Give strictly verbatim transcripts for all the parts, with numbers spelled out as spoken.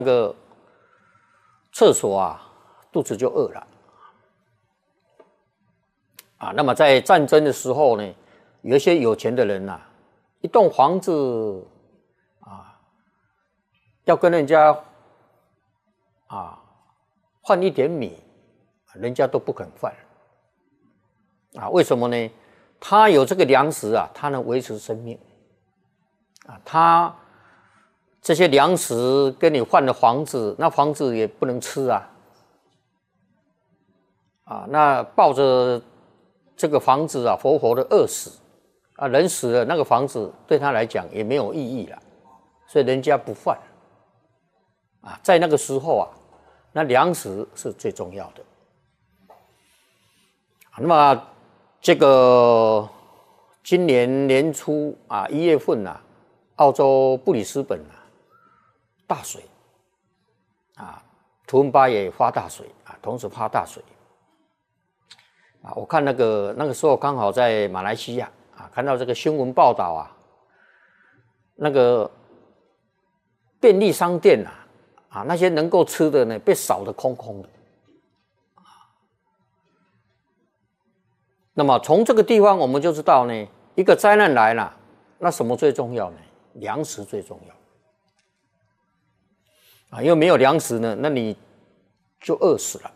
那个厕所啊，肚子就饿了啊。那么在战争的时候呢，有一些有钱的人呐、啊，一栋房子啊，要跟人家啊换一点米，人家都不肯换啊。为什么呢？他有这个粮食啊，他能维持生命啊。他这些粮食跟你换的房子，那房子也不能吃啊。啊，那抱着这个房子啊，活活的饿死啊，人死了，那个房子对他来讲也没有意义了，所以人家不换啊。在那个时候啊，那粮食是最重要的。那么这个今年年初啊，一月份啊，澳洲布里斯本啊大水啊，图文巴也发大水啊，同时发大水啊。我看那个那个时候刚好在马来西亚啊，看到这个新闻报道啊，那个便利商店啊啊，那些能够吃的呢，被扫得空空的。那么从这个地方我们就知道呢，一个灾难来了，那什么最重要呢？粮食最重要啊，因为没有粮食呢，那你就饿死了。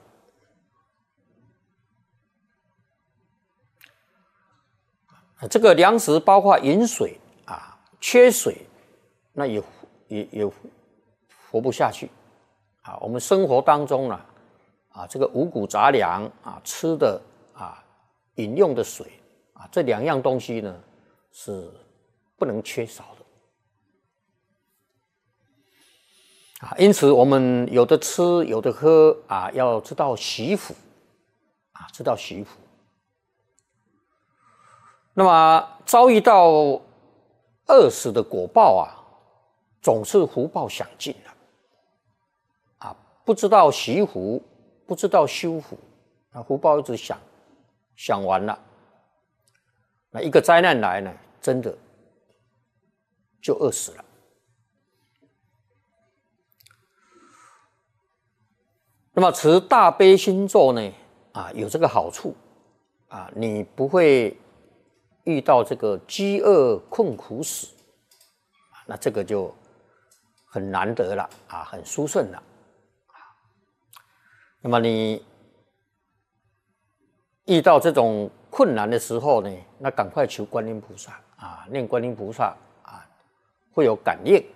这个粮食包括饮水啊，缺水，那也也也活不下去啊。我们生活当中呢，啊，这个五谷杂粮啊，吃的啊。饮用的水啊，这两样东西呢是不能缺少的啊。因此，我们有的吃，有的喝啊，要知道惜福啊，知道惜福。那么遭遇到饿死的果报啊，总是福报享尽了啊，不知道惜福，不知道修福，那福报一直享。想完了，那一个灾难来呢，真的就饿死了。那么持大悲心咒呢，啊，有这个好处啊，你不会遇到这个饥饿困苦死，那这个就很难得了啊，很殊胜了。那么你遇到这种困难的时候呢，那赶快求观音菩萨啊，念观音菩萨啊，会有感应。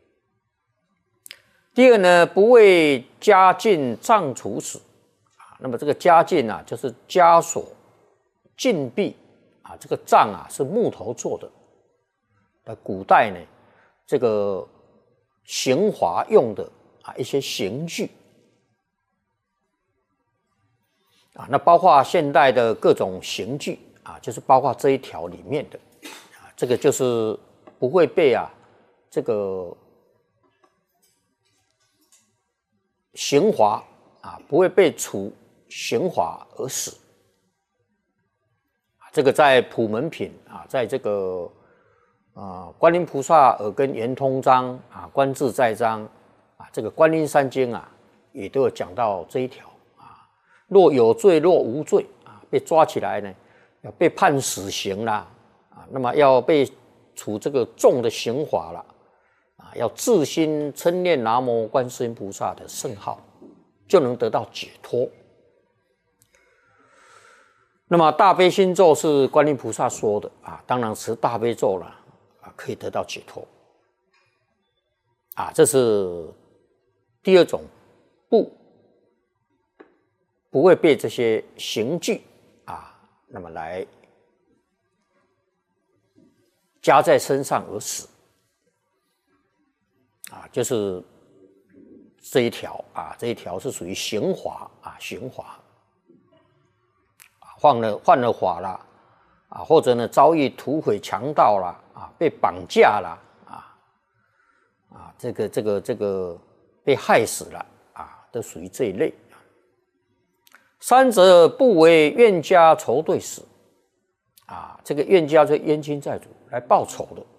第二呢，不为家禁杖处死啊。那么这个家禁啊，就是枷锁、禁闭啊。这个杖啊是木头做的。在古代呢，这个刑罚用的啊一些刑具。啊，那包括现代的各种刑具啊，就是包括这一条里面的啊，这个就是不会被啊这个刑罚啊，不会被处刑罚而死。这个在普门品啊，在这个啊观音菩萨耳根圆通章啊、观自在章啊，这个观音三经啊，也都有讲到这一条。若有罪，若无罪啊，被抓起来呢，要被判死刑啦啊，那么要被处这个重的刑罚了啊，要自心称念南无观世音菩萨的圣号，就能得到解脱。那么大悲心咒是观音菩萨说的啊，当然持大悲咒了啊，可以得到解脱啊，这是第二种不。不会被这些刑具啊，那么来加在身上而死啊，就是这一条啊，这一条是属于刑罚啊，刑罚犯了犯了法了啊，或者呢遭遇土匪强盗啦啊，被绑架啦啊啊，这个这个这个被害死了啊，都属于这一类。三者不为冤家仇对死啊，这个冤家是冤亲债主来报仇的